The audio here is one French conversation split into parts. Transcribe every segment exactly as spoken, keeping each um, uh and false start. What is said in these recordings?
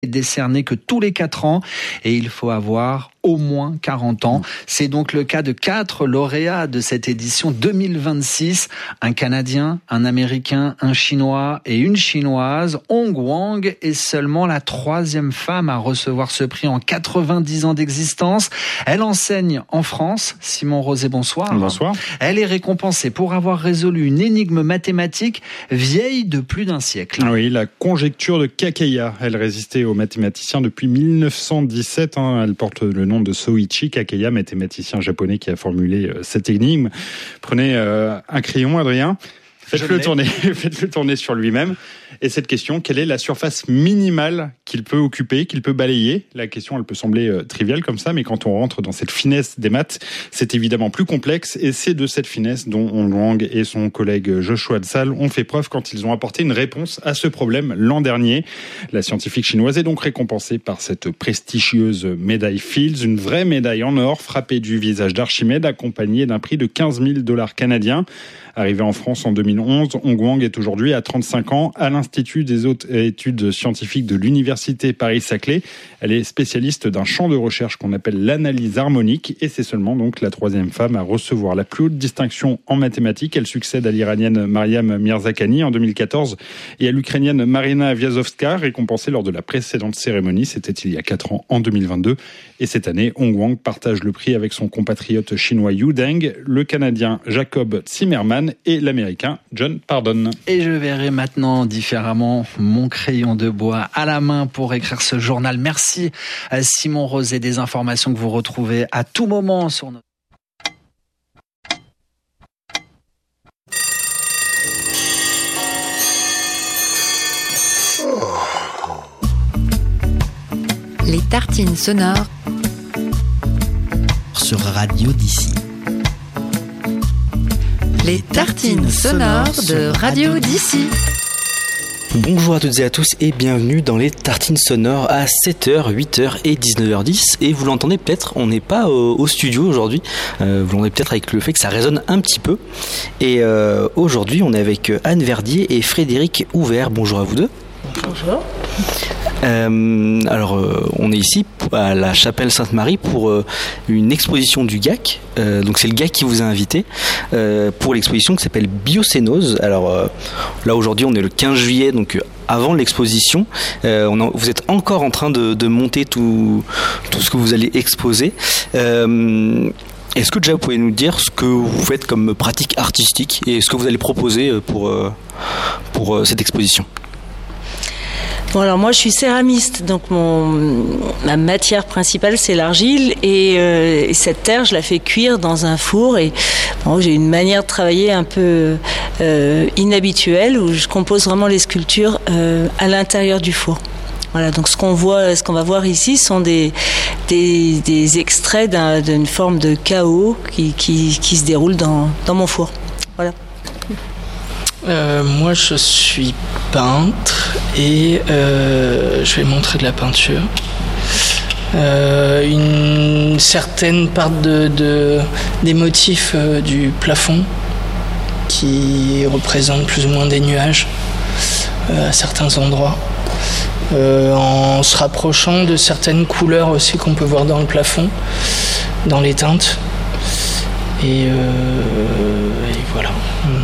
décerné que tous les quatre ans et il faut avoir au moins quarante ans. C'est donc le cas de quatre lauréats de cette édition deux mille vingt-six. Un Canadien, un Américain, un Chinois et une Chinoise. Hong Wang est seulement la troisième femme à recevoir ce prix en quatre-vingt-dix ans d'existence. Elle enseigne en France. Simon Rosé, bonsoir. Bonsoir. Elle est récompensée pour avoir résolu une énigme mathématique vieille de plus d'un siècle. Oui, la conjecture de Kakeya. Elle résistait aux mathématiciens depuis mille neuf cent dix-sept. Hein. Elle porte le nom de Soichi Kakeya, mathématicien japonais qui a formulé euh, cette énigme. Prenez euh, un crayon, Adrien. Faites-le tourner, faites-le tourner sur lui-même. Et cette question, quelle est la surface minimale qu'il peut occuper, qu'il peut balayer? La question, elle peut sembler euh, triviale comme ça, mais quand on rentre dans cette finesse des maths, c'est évidemment plus complexe. Et c'est de cette finesse dont Hong Wang et son collègue Joshua Dsal ont fait preuve quand ils ont apporté une réponse à ce problème l'an dernier. La scientifique chinoise est donc récompensée par cette prestigieuse médaille Fields, une vraie médaille en or frappée du visage d'Archimède, accompagnée d'un prix de quinze mille dollars canadiens. Arrivée en France en deux mille onze, Hong Wang est aujourd'hui à trente-cinq ans à l'Institut des hautes études scientifiques de l'Université Paris-Saclay. Elle est spécialiste d'un champ de recherche qu'on appelle l'analyse harmonique et c'est seulement donc la troisième femme à recevoir la plus haute distinction en mathématiques. Elle succède à l'Iranienne Mariam Mirzakhani en deux mille quatorze et à l'Ukrainienne Marina Vyazovska, récompensée lors de la précédente cérémonie. C'était il y a quatre ans, en deux mille vingt-deux. Et cette année, Hong Wang partage le prix avec son compatriote chinois Yu Deng, le Canadien Jacob Zimmerman et l'Américain John Pardon. Et je verrai maintenant différemment mon crayon de bois à la main pour écrire ce journal. Merci à Simon Rosé, des informations que vous retrouvez à tout moment sur notre... Les tartines sonores sur Radio d'ici. Les tartines sonores de Radio d'ici. Bonjour à toutes et à tous et bienvenue dans les tartines sonores à sept heures, huit heures et dix-neuf heures dix. Et vous l'entendez peut-être, on n'est pas au, au studio aujourd'hui. Euh, vous l'entendez peut-être avec le fait que ça résonne un petit peu. Et euh, aujourd'hui, on est avec Anne Verdier et Frédéric Ouvert. Bonjour à vous deux. Bonjour. Euh, alors, euh, on est ici à la chapelle Sainte-Marie pour euh, une exposition du G A C. Euh, donc, c'est le G A C qui vous a invité euh, pour l'exposition qui s'appelle Biocénose. Alors, euh, là aujourd'hui, on est le quinze juillet, donc euh, avant l'exposition. Euh, on en, vous êtes encore en train de, de monter tout, tout ce que vous allez exposer. Euh, Est-ce que déjà vous pouvez nous dire ce que vous faites comme pratique artistique et ce que vous allez proposer pour, euh, pour euh, cette exposition? Bon, alors moi je suis céramiste, donc mon, ma matière principale c'est l'argile et, euh, et cette terre je la fais cuire dans un four et bon, j'ai une manière de travailler un peu euh, inhabituelle où je compose vraiment les sculptures euh, à l'intérieur du four. Voilà, donc ce qu'on voit, ce qu'on va voir ici sont des, des, des extraits d'un, d'une forme de chaos qui, qui, qui se déroule dans, dans mon four. Voilà. Euh, moi je suis peintre et euh, je vais montrer de la peinture. Euh, une certaine part de, de, des motifs euh, du plafond qui représentent plus ou moins des nuages euh, à certains endroits. Euh, en se rapprochant de certaines couleurs aussi qu'on peut voir dans le plafond, dans les teintes. Et, euh, et voilà.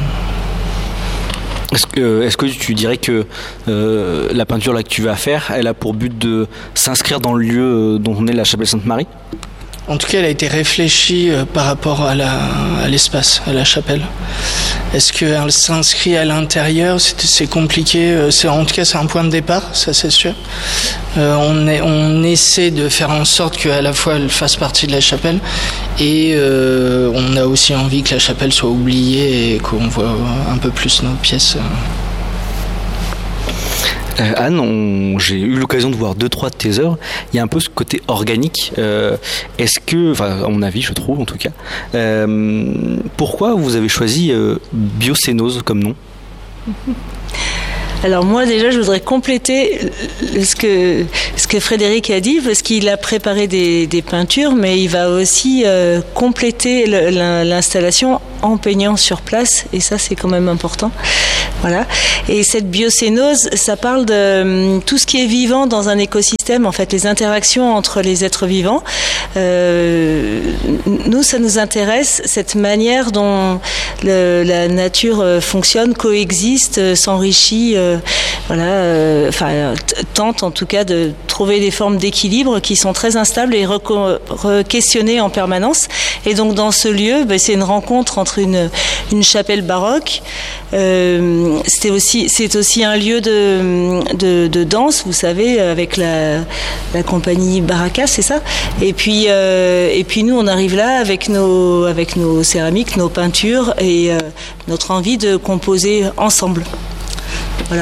Est-ce que, est-ce que tu dirais que euh, la peinture là que tu vas faire, elle a pour but de s'inscrire dans le lieu dont on est la chapelle Sainte-Marie ? En tout cas, elle a été réfléchie euh, par rapport à, la, à l'espace, à la chapelle. Est-ce qu'elle s'inscrit à l'intérieur ? C'est, c'est compliqué. Euh, c'est, en tout cas, c'est un point de départ, ça c'est sûr. Euh, on, est, on essaie de faire en sorte qu'à la fois elle fasse partie de la chapelle et euh, on a aussi envie que la chapelle soit oubliée et qu'on voit un peu plus nos pièces. Euh, Anne, on, j'ai eu l'occasion de voir deux, trois de tes œuvres. Il y a un peu ce côté organique. Euh, est-ce que, enfin, à mon avis, je trouve en tout cas, euh, pourquoi vous avez choisi euh, Biocénose comme nom ? Alors moi déjà je voudrais compléter ce que, ce que Frédéric a dit parce qu'il a préparé des, des peintures mais il va aussi euh, compléter le, l'installation en peignant sur place et ça c'est quand même important. Voilà. Et cette biocénose, ça parle de tout ce qui est vivant dans un écosystème, en fait, les interactions entre les êtres vivants. Euh, nous, ça nous intéresse, cette manière dont le, la nature fonctionne, coexiste, s'enrichit, euh, voilà, euh, enfin, tente en tout cas de trouver des formes d'équilibre qui sont très instables et re-questionnées en permanence. Et donc, dans ce lieu, ben, c'est une rencontre entre une, une chapelle baroque. Euh, c'était aussi, c'est aussi un lieu de, de, de danse, vous savez, avec la, la compagnie Baraka, c'est ça. Et puis, euh, et puis nous, on arrive là avec nos, avec nos céramiques, nos peintures et euh, notre envie de composer ensemble. Voilà.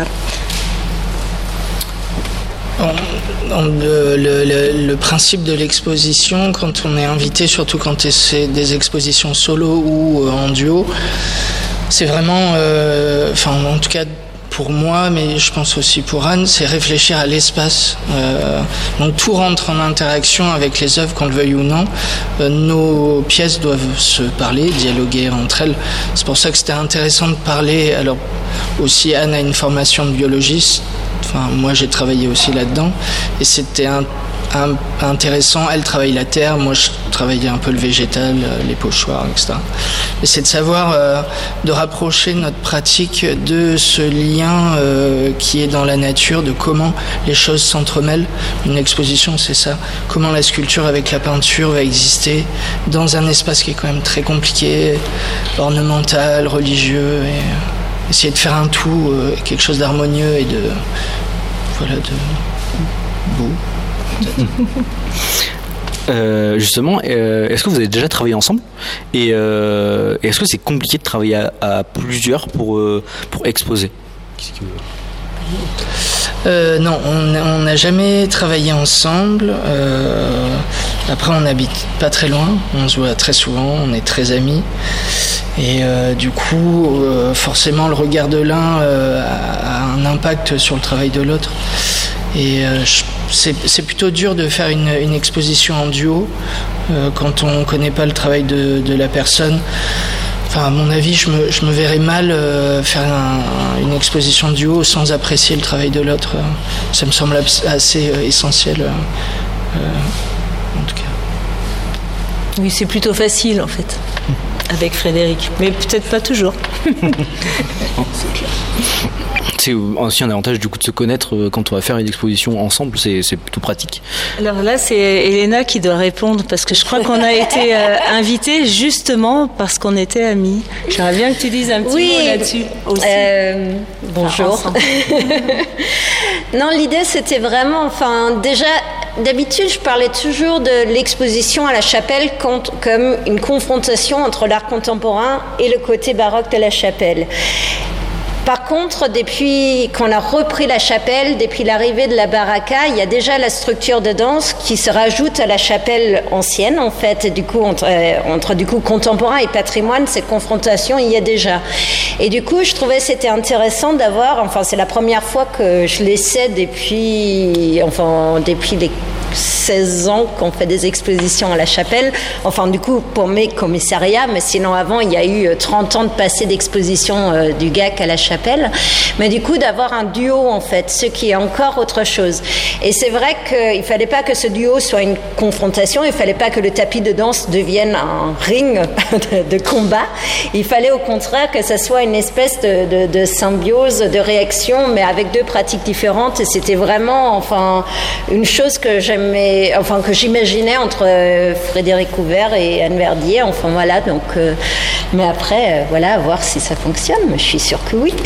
On, on, le, le, le principe de l'exposition, quand on est invité, surtout quand c'est des expositions solo ou en duo, c'est vraiment, euh, enfin en tout cas pour moi, mais je pense aussi pour Anne, c'est réfléchir à l'espace. Euh, donc tout rentre en interaction avec les œuvres, qu'on le veuille ou non. Euh, nos pièces doivent se parler, dialoguer entre elles. C'est pour ça que c'était intéressant de parler. Alors aussi, Anne a une formation de biologiste. Enfin, moi, j'ai travaillé aussi là-dedans. Et c'était un, un, intéressant. Elle travaille la terre. Moi, je travaillais un peu le végétal, les pochoirs, et cetera. Et c'est de savoir, euh, de rapprocher notre pratique de ce lien euh, qui est dans la nature, de comment les choses s'entremêlent. Une exposition, c'est ça. Comment la sculpture avec la peinture va exister dans un espace qui est quand même très compliqué, ornemental, religieux, et euh, essayer de faire un tout, euh, quelque chose d'harmonieux et de... Voilà, de beau. Euh, justement, euh, est-ce que vous avez déjà travaillé ensemble et euh, est-ce que c'est compliqué de travailler à, à plusieurs pour, euh, pour exposer? euh, Non, on n'a jamais travaillé ensemble. Euh, après, on n'habite pas très loin, on se voit très souvent, on est très amis. Et euh, du coup, euh, forcément, le regard de l'un euh, a, a un impact sur le travail de l'autre. Et euh, c'est, c'est plutôt dur de faire une, une exposition en duo euh, quand on ne connaît pas le travail de, de la personne. Enfin, à mon avis, je me, je me verrais mal euh, faire un, une exposition duo sans apprécier le travail de l'autre. Ça me semble assez euh, essentiel, euh, euh, en tout cas. Oui, c'est plutôt facile, en fait, avec Frédéric. Mais peut-être pas toujours. C'est clair. C'est aussi un avantage du coup de se connaître quand on va faire une exposition ensemble, c'est, c'est plutôt pratique. Alors là, c'est Elena qui doit répondre parce que je crois qu'on a été euh, invités justement parce qu'on était amis. J'aimerais bien que tu dises un petit oui, mot là-dessus aussi. Euh, bonjour. Enfin, non, l'idée c'était vraiment, enfin déjà, d'habitude je parlais toujours de l'exposition à la chapelle comme une confrontation entre l'art contemporain et le côté baroque de la chapelle. Par contre, depuis qu'on a repris la chapelle, depuis l'arrivée de la baraka, il y a déjà la structure de danse qui se rajoute à la chapelle ancienne, en fait. Et du coup, entre, euh, entre du coup contemporain et patrimoine, cette confrontation, il y a déjà. Et du coup, je trouvais que c'était intéressant d'avoir, enfin, c'est la première fois que je l'essaie depuis, enfin, depuis les seize ans qu'on fait des expositions à la chapelle, enfin du coup pour mes commissariats, mais sinon avant il y a eu trente ans de passé d'exposition euh, du G A C à la chapelle, mais du coup d'avoir un duo en fait, ce qui est encore autre chose. Et c'est vrai qu'il ne fallait pas que ce duo soit une confrontation, il ne fallait pas que le tapis de danse devienne un ring de, de combat, il fallait au contraire que ça soit une espèce de, de, de symbiose, de réaction, mais avec deux pratiques différentes, et c'était vraiment enfin une chose que j'aime mais, enfin, que j'imaginais entre euh, Frédéric Ouvert et Anne Verdier. Enfin voilà, donc, euh, mais après, euh, voilà, à voir si ça fonctionne. Mais je suis sûre que oui.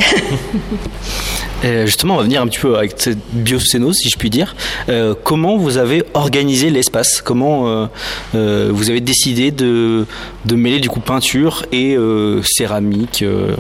Et justement, on va venir un petit peu avec cette biocénose, si je puis dire. Euh, comment vous avez organisé l'espace? Comment euh, euh, vous avez décidé de, de mêler du coup peinture et euh, céramique euh...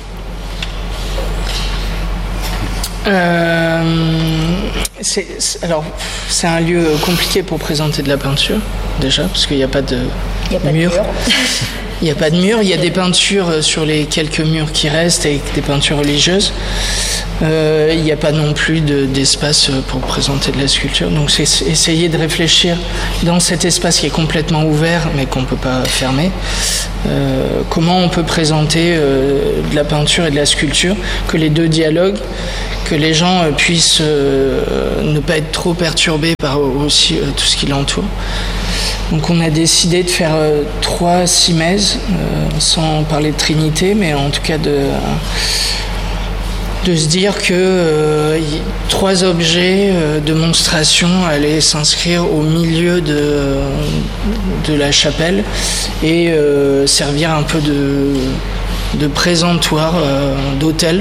Euh, c'est, c'est, alors, c'est un lieu compliqué pour présenter de la peinture, déjà, parce qu'il n'y a pas de Il n'y a pas mur. de mur. Il n'y a pas de mur, il y a des peintures sur les quelques murs qui restent, avec des peintures religieuses. Euh, il n'y a pas non plus de, d'espace pour présenter de la sculpture. Donc c'est essayer de réfléchir dans cet espace qui est complètement ouvert, mais qu'on ne peut pas fermer. Euh, comment on peut présenter euh, de la peinture et de la sculpture, que les deux dialoguent, que les gens euh, puissent euh, ne pas être trop perturbés par aussi euh, tout ce qui l'entoure. Donc on a décidé de faire euh, trois simèses, euh, sans parler de Trinité, mais en tout cas de, euh, de se dire que euh, y, trois objets euh, de monstration allaient s'inscrire au milieu de, de la chapelle et euh, servir un peu de, de présentoir, euh, d'autel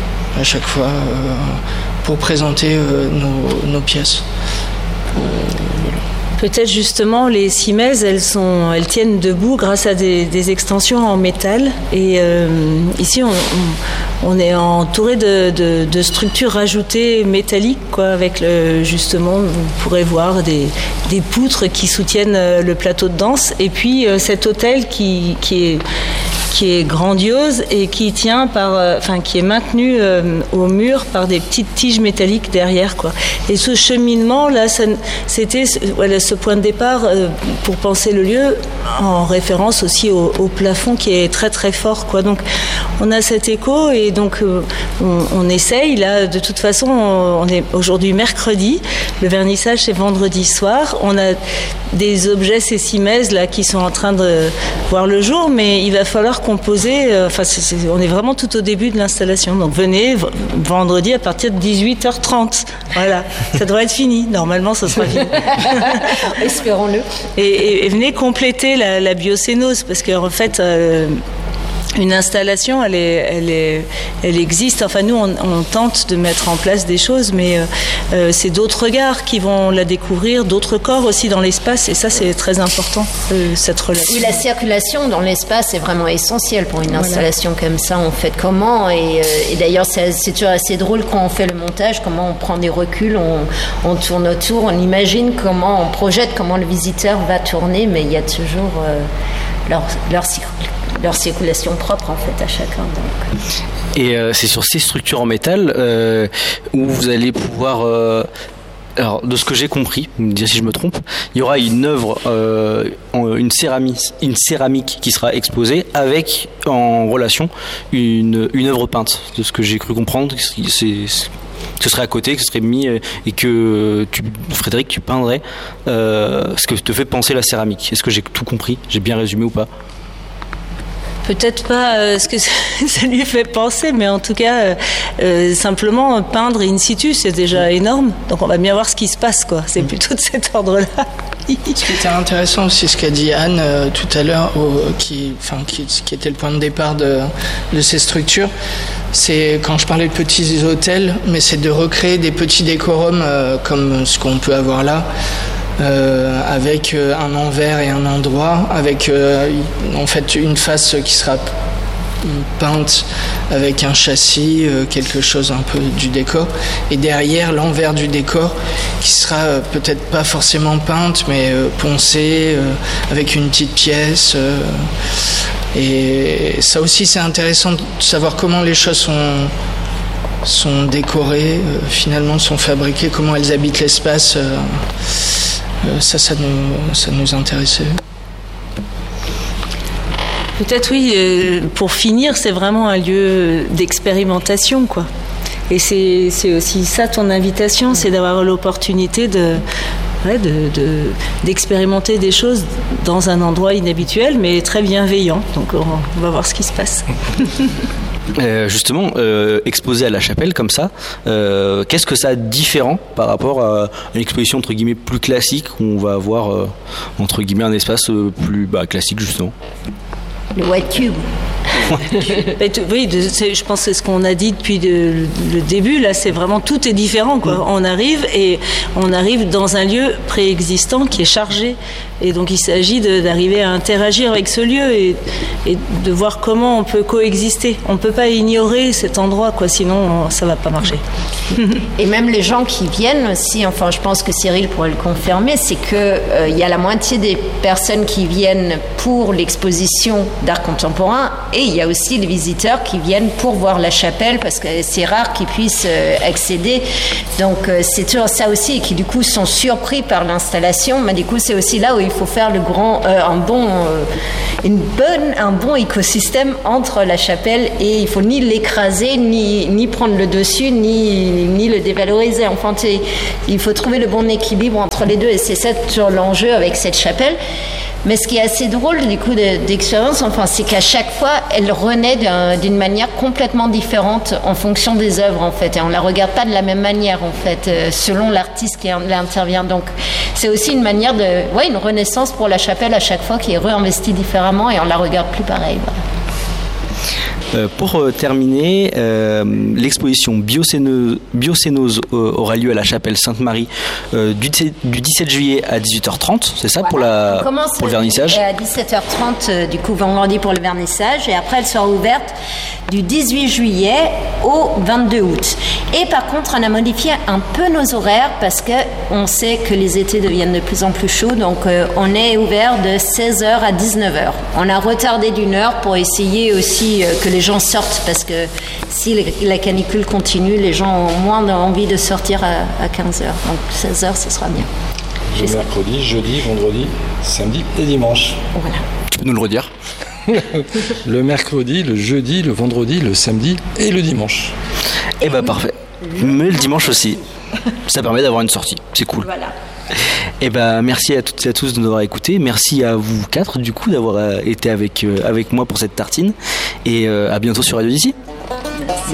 à chaque fois, euh, pour présenter euh, nos, nos pièces. Euh, Peut-être justement les simèses, elles sont, elles tiennent debout grâce à des, des extensions en métal. Et euh, ici, on, on, on est entouré de, de, de structures rajoutées métalliques, quoi, avec le, justement, vous pourrez voir des, des poutres qui soutiennent le plateau de danse. Et puis euh, cet autel qui, qui est qui est grandiose et qui tient par, euh, enfin qui est maintenu euh, au mur par des petites tiges métalliques derrière, quoi. Et ce cheminement là, ça, c'était voilà, ce point de départ euh, pour penser le lieu, en référence aussi au, au plafond qui est très très fort, quoi. Donc on a cet écho et donc euh, on, on essaye là. De toute façon, on, on est aujourd'hui mercredi, le vernissage c'est vendredi soir. On a des objets, ces simèses là qui sont en train de voir le jour, mais il va falloir composer, euh, enfin c'est, c'est, on est vraiment tout au début de l'installation, donc venez v- vendredi à partir de dix-huit heures trente, voilà, ça devrait être fini, normalement ça sera fini. Espérons-le. Et, et, et venez compléter la, la biocénose, parce qu'en fait euh, une installation, elle, est, elle, est, elle existe. Enfin, nous, on, on tente de mettre en place des choses, mais euh, c'est d'autres regards qui vont la découvrir, d'autres corps aussi dans l'espace, et ça, c'est très important, euh, cette relation. Oui, la circulation dans l'espace est vraiment essentielle pour une installation voilà. comme ça. On fait comment et, euh, et d'ailleurs, c'est, c'est toujours assez drôle quand on fait le montage, comment on prend des reculs, on, on tourne autour, on imagine comment, on projette comment le visiteur va tourner, mais il y a toujours euh, leur, leur circulation. leur circulation propre en fait à chacun. Donc. Et euh, c'est sur ces structures en métal euh, où vous allez pouvoir, euh, alors de ce que j'ai compris, vous me direz si je me trompe, il y aura une œuvre, euh, une céramique, une céramique qui sera exposée avec en relation une une œuvre peinte. De ce que j'ai cru comprendre, c'est, c'est ce serait à côté, que ce serait mis et que tu, Frédéric, tu peindrais euh, ce que te fait penser la céramique. Est-ce que j'ai tout compris ? J'ai bien résumé ou pas ? Peut-être pas euh, ce que ça, ça lui fait penser, mais en tout cas, euh, euh, simplement peindre in situ, c'est déjà énorme. Donc on va bien voir ce qui se passe, quoi. C'est plutôt de cet ordre-là. Ce qui était intéressant aussi, ce qu'a dit Anne euh, tout à l'heure, au, qui, enfin, qui, qui était le point de départ de, de ces structures, c'est quand je parlais de petits hôtels, mais c'est de recréer des petits décorums euh, comme ce qu'on peut avoir là. Euh, avec euh, un envers et un endroit, avec euh, en fait une face qui sera peinte avec un châssis, euh, quelque chose un peu du décor, et derrière l'envers du décor qui sera euh, peut-être pas forcément peinte, mais euh, poncée euh, avec une petite pièce. Euh, et ça aussi c'est intéressant de savoir comment les choses sont sont décorées, euh, finalement sont fabriquées, comment elles habitent l'espace. Euh, Euh, ça, ça nous, ça nous intéressait. Peut-être oui, euh, pour finir, c'est vraiment un lieu d'expérimentation, quoi. Et c'est, c'est aussi ça ton invitation, c'est d'avoir l'opportunité de, ouais, de, de, d'expérimenter des choses dans un endroit inhabituel, mais très bienveillant. Donc on, on va voir ce qui se passe. Euh, justement, euh, exposé à la chapelle comme ça, euh, qu'est-ce que ça a de différent par rapport à une exposition entre guillemets plus classique où on va avoir euh, entre guillemets un espace euh, plus bah, classique justement? Le white cube. Oui, de, je pense que c'est ce qu'on a dit depuis de, le début. Là, c'est vraiment tout est différent, quoi. Mm. On arrive et on arrive dans un lieu préexistant qui est chargé. Et donc, il s'agit de, d'arriver à interagir avec ce lieu et, et de voir comment on peut coexister. On ne peut pas ignorer cet endroit, quoi, sinon ça ne va pas marcher. Et même les gens qui viennent aussi, enfin, je pense que Cyril pourrait le confirmer, c'est qu'il euh, y a la moitié des personnes qui viennent pour l'exposition d'art contemporain et il y a aussi les visiteurs qui viennent pour voir la chapelle parce que c'est rare qu'ils puissent euh, accéder. Donc, euh, c'est toujours ça aussi et qui, du coup, sont surpris par l'installation. Mais du coup, c'est aussi là où il faut faire le grand, euh, un, bon, euh, une bonne, un bon écosystème entre la chapelle et il ne faut ni l'écraser, ni, ni prendre le dessus, ni, ni le dévaloriser. Enfin, il faut trouver le bon équilibre entre les deux et c'est ça toujours l'enjeu avec cette chapelle. Mais ce qui est assez drôle du coup de, d'expérience, enfin, c'est qu'à chaque fois, elle renaît d'un, d'une manière complètement différente en fonction des œuvres en fait, et on la regarde pas de la même manière en fait, euh, selon l'artiste qui intervient. Donc, c'est aussi une manière de, ouais, une renaissance pour la chapelle à chaque fois qui est réinvestie différemment et on la regarde plus pareil. Voilà. Euh, pour euh, terminer, euh, l'exposition Biocénose, Biocénose euh, aura lieu à la chapelle Sainte-Marie euh, du, du dix-sept juillet à dix-huit heures trente, c'est ça, voilà, pour, la, pour le vernissage? À dix-sept heures trente, euh, du coup, vendredi pour le vernissage, et après elle sera ouverte du dix-huit juillet au vingt-deux août. Et par contre, on a modifié un peu nos horaires parce qu'on sait que les étés deviennent de plus en plus chauds, donc euh, on est ouvert de seize heures à dix-neuf heures. On a retardé d'une heure pour essayer aussi euh, que les gens sortent parce que si la canicule continue, les gens ont moins envie de sortir à, à quinze heures. Donc seize heures, ce sera bien. Le mercredi, jeudi, vendredi, samedi et dimanche. Voilà. Tu peux nous le redire? Le mercredi, le jeudi, le vendredi, le samedi et le dimanche. Eh ben parfait. Mais le dimanche aussi. Ça permet d'avoir une sortie. C'est cool. Voilà. Eh ben merci à toutes et à tous de nous avoir écoutés. Merci à vous quatre du coup d'avoir été avec, euh, avec moi pour cette tartine. Et euh, à bientôt sur Radio d'ici.